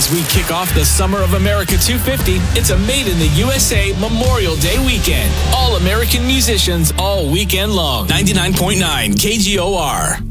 As we kick off the Summer of America 250, it's a Made in the USA Memorial Day weekend. All American musicians all weekend long. 99.9 KGOR.